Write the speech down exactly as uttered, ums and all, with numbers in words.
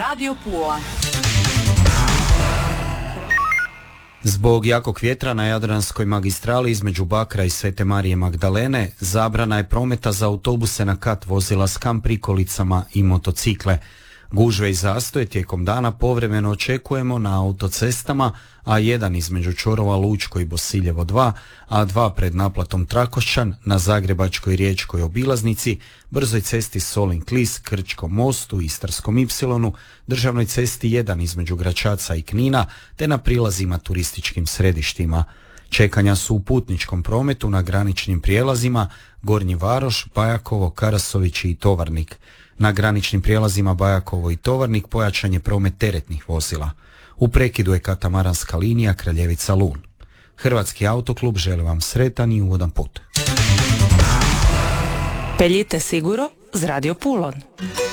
Radio Pula. Zbog jakog vjetra na Jadranskoj magistrali između Bakra i Svete Marije Magdalene zabrana je prometa za autobuse na kat, vozila s kamp prikolicama i motocikle. Gužve i zastoje tijekom dana povremeno očekujemo na autocestama A jedan između čvorova Lučko i Bosiljevo dva, A dva pred naplatom Trakošćan, na Zagrebačkoj riječkoj obilaznici, brzoj cesti Solin-Klis, Krčkom mostu, Istarskom ipsilonu, državnoj cesti jedan između Gračaca i Knina, te na prilazima turističkim središtima. Čekanja su u putničkom prometu na graničnim prijelazima Gornji Varoš, Bajakovo, Karasović i Tovarnik. Na graničnim prijelazima Bajakovo i Tovarnik pojačan je promet teretnih vozila. U prekidu je katamaranska linija Kraljevica-Lun. Hrvatski autoklub želi vam sretan i ugodan put. Peljite siguro z Radio Pulon.